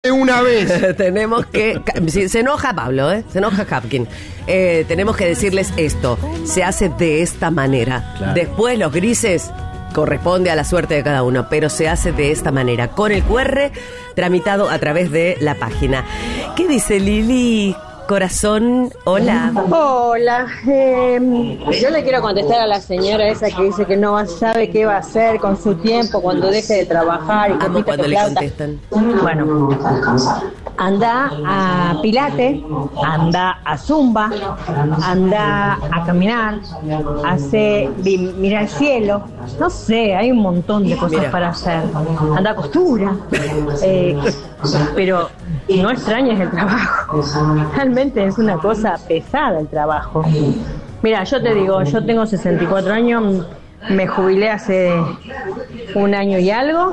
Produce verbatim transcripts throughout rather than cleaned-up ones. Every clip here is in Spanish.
de una vez. Tenemos que... Si, se enoja Pablo, ¿eh? Se enoja Hapkin. Eh, tenemos que decirles esto. Se hace de esta manera. Claro. Después los grises corresponde a la suerte de cada uno, pero se hace de esta manera, con el cu erre tramitado a través de la página. ¿Qué dice Lili? Corazón, hola. Hola, eh, yo le quiero contestar a la señora esa que dice que no sabe qué va a hacer con su tiempo cuando deje de trabajar. Y Amo cuando le contestan. Bueno, anda a Pilates, anda a Zumba, anda a caminar, hace mira el cielo, no sé, hay un montón de cosas Mira. para hacer. Anda a costura, eh, pero no extrañes el trabajo. Realmente es una cosa pesada el trabajo. Mira, yo te digo, yo tengo sesenta y cuatro años, me jubilé hace un año y algo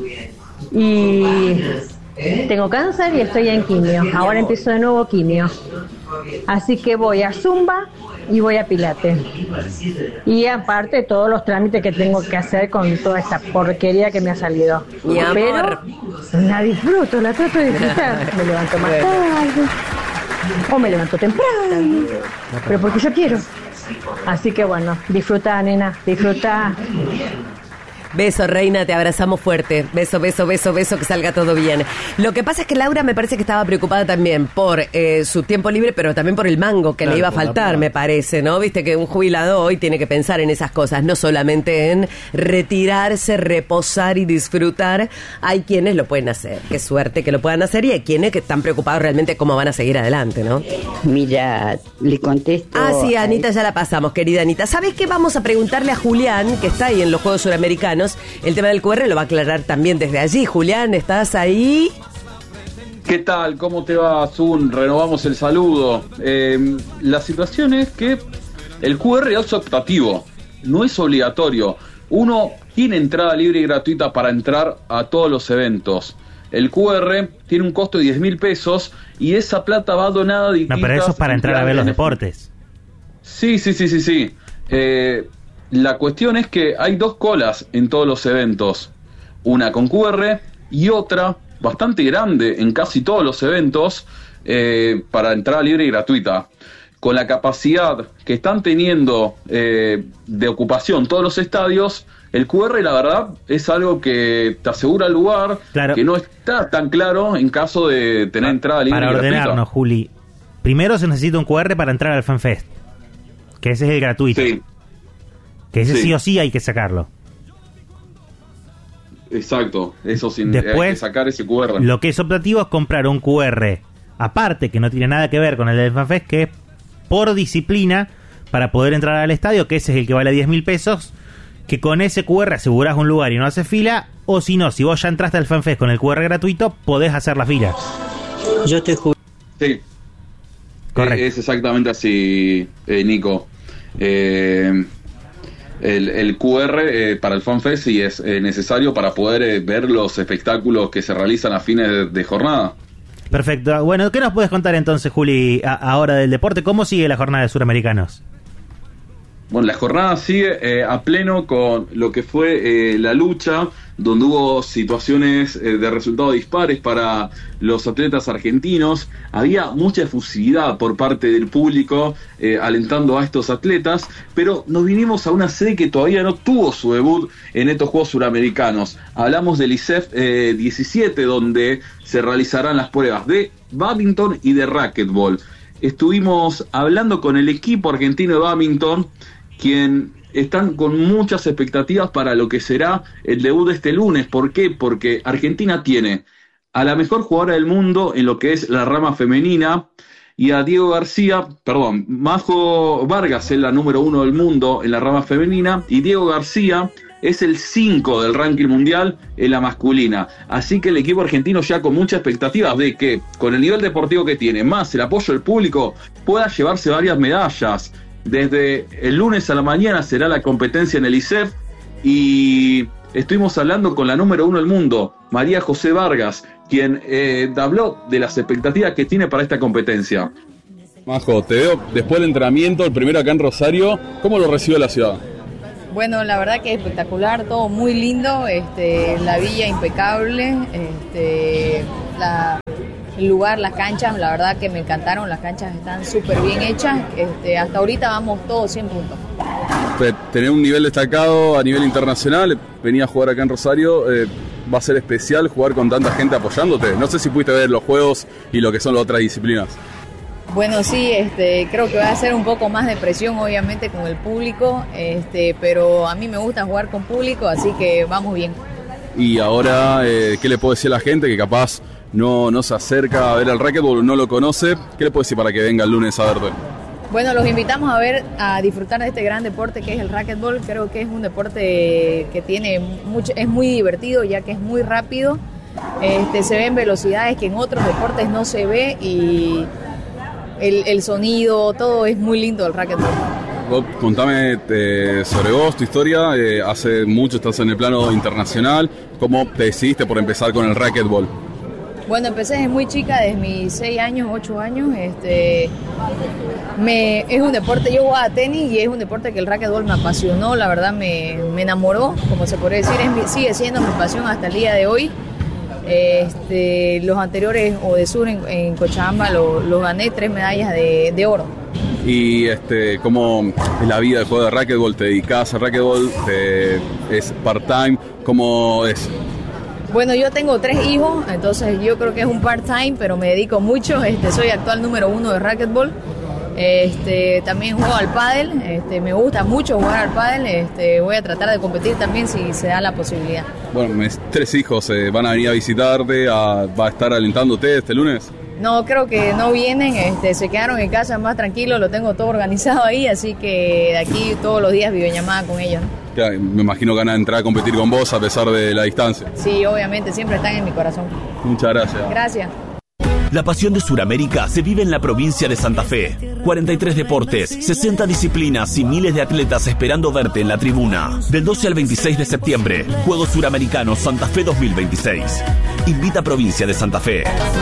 y tengo cáncer y estoy en quimio. Ahora empiezo de nuevo quimio. Así que voy a Zumba y voy a Pilates. Y aparte todos los trámites que tengo que hacer con toda esta porquería que me ha salido. Mi amor. Pero la disfruto, la trato de disfrutar. Me levanto más tarde o me levanto temprano, pero porque yo quiero. Así que bueno, disfruta, nena, disfruta. Beso, reina, te abrazamos fuerte. Beso, beso, beso, beso, que salga todo bien. Lo que pasa es que Laura me parece que estaba preocupada también por eh, su tiempo libre, pero también por el mango que claro, le iba a faltar, me parece, ¿no? Viste que un jubilado hoy tiene que pensar en esas cosas, no solamente en retirarse, reposar y disfrutar. Hay quienes lo pueden hacer. Qué suerte que lo puedan hacer y hay quienes que están preocupados realmente cómo van a seguir adelante, ¿no? Mira, le contesto... Ah, sí, Anita, ya la pasamos, querida Anita. ¿Sabés qué? Vamos a preguntarle a Julián, que está ahí en los Juegos Suramericanos. El tema del cu erre lo va a aclarar también desde allí. Julián, ¿estás ahí? ¿Qué tal? ¿Cómo te va, Zun? Renovamos el saludo. Eh, la situación es que el cu erre es optativo, no es obligatorio. Uno tiene entrada libre y gratuita para entrar a todos los eventos. El cu erre tiene un costo de diez mil pesos y esa plata va donada a distintas... No, pero eso es para entrar a ver los deportes. Sí, sí, sí, sí, sí. Eh... La cuestión es que hay dos colas en todos los eventos, una con cu erre y otra bastante grande en casi todos los eventos eh, para entrada libre y gratuita. Con la capacidad que están teniendo eh, de ocupación todos los estadios, el cu erre la verdad es algo que te asegura el lugar, claro. Que no está tan claro en caso de tener entrada libre y gratuita. Para ordenarnos, Juli, primero se necesita un cu erre para entrar al FanFest, que ese es el gratuito. Sí. Que ese sí. sí o sí hay que sacarlo. Exacto, eso sin Después, hay que sacar ese cu erre. Lo que es optativo es comprar un cu erre aparte, que no tiene nada que ver con el del FanFest, que es por disciplina para poder entrar al estadio, que ese es el que vale diez mil pesos, que con ese cu erre asegurás un lugar y no haces fila, o si no, si vos ya entraste al FanFest con el cu erre gratuito, podés hacer la fila. Yo te juro. Sí. Correcto. Es exactamente así, eh, Nico. Eh... El, el cu erre eh, para el FanFest sí es eh, necesario para poder eh, ver los espectáculos que se realizan a fines de, de jornada. Perfecto. Bueno, ¿qué nos puedes contar entonces, Juli, a, ahora del deporte? ¿Cómo sigue la jornada de Suramericanos? Bueno, la jornada sigue eh, a pleno con lo que fue eh, la lucha, donde hubo situaciones eh, de resultados dispares para los atletas argentinos. Había mucha efusividad por parte del público eh, alentando a estos atletas, pero nos vinimos a una sede que todavía no tuvo su debut en estos Juegos Suramericanos. Hablamos del I S E F eh, diecisiete, donde se realizarán las pruebas de bádminton y de racquetball. Estuvimos hablando con el equipo argentino de bádminton, quien están con muchas expectativas para lo que será el debut de este lunes. ¿Por qué? Porque Argentina tiene a la mejor jugadora del mundo en lo que es la rama femenina y a Diego García, perdón, Majo Vargas es la número uno del mundo en la rama femenina y Diego García es el cinco del ranking mundial en la masculina. Así que el equipo argentino ya con muchas expectativas de que con el nivel deportivo que tiene, más el apoyo del público, pueda llevarse varias medallas. Desde el lunes a la mañana será la competencia en el I S E F y estuvimos hablando con la número uno del mundo, María José Vargas, quien eh, habló de las expectativas que tiene para esta competencia. Majo, te veo después del entrenamiento, el primero acá en Rosario, ¿cómo lo recibe la ciudad? Bueno, la verdad que es espectacular, todo muy lindo, este, la villa impecable, este, la, el lugar, las canchas, la verdad que me encantaron, las canchas están súper bien hechas, este, hasta ahorita vamos todos cien puntos. Tener un nivel destacado a nivel internacional, venía a jugar acá en Rosario, eh, va a ser especial jugar con tanta gente apoyándote. No sé si pudiste ver los juegos y lo que son las otras disciplinas. Bueno, sí, este, creo que va a ser un poco más de presión, obviamente, con el público, este, pero a mí me gusta jugar con público, así que vamos bien. Y ahora, eh, ¿qué le puedo decir a la gente que capaz no, no se acerca a ver el racquetball, no lo conoce? ¿Qué le puedo decir para que venga el lunes a verte? Bueno, los invitamos a ver, a disfrutar de este gran deporte que es el racquetball. Creo que es un deporte que tiene mucho, es muy divertido ya que es muy rápido. Este, se ven velocidades que en otros deportes no se ve y el, el sonido, todo es muy lindo el racquetball. Bob, contame eh, sobre vos, tu historia. Eh, hace mucho estás en el plano internacional. ¿Cómo te decidiste por empezar con el racquetball? Bueno, empecé desde muy chica, desde mis seis años, ocho años. Este, me, es un deporte, yo jugaba tenis y es un deporte que el racquetball me apasionó, la verdad me, me enamoró, como se podría decir, es mi, sigue siendo mi pasión hasta el día de hoy. Este, los anteriores o de sur en, en Cochabamba los lo gané tres medallas de, de oro. Y este, ¿cómo es la vida del juego de racquetball? ¿Te dedicás a racquetball? ¿Te, ¿Es part-time? ¿Cómo es? Bueno, yo tengo tres hijos, entonces yo creo que es un part-time, pero me dedico mucho. Este, soy actual número uno de racquetball. Este, también juego al pádel, este, me gusta mucho jugar al pádel. Este, voy a tratar de competir también si se da la posibilidad. Bueno, mis tres hijos eh, van a venir a visitarte, a, va a estar alentándote este lunes. No, creo que no vienen, este, se quedaron en casa más tranquilos, lo tengo todo organizado ahí, así que de aquí todos los días videollamada con ellos. Ya, me imagino que van a entrar a competir con vos a pesar de la distancia. Sí, obviamente, siempre están en mi corazón. Muchas gracias. Gracias. La pasión de Suramérica se vive en la provincia de Santa Fe. cuarenta y tres deportes, sesenta disciplinas y miles de atletas esperando verte en la tribuna. Del doce al veintiséis de septiembre, Juegos Suramericanos Santa Fe dos mil veintiséis. Invita a Provincia de Santa Fe.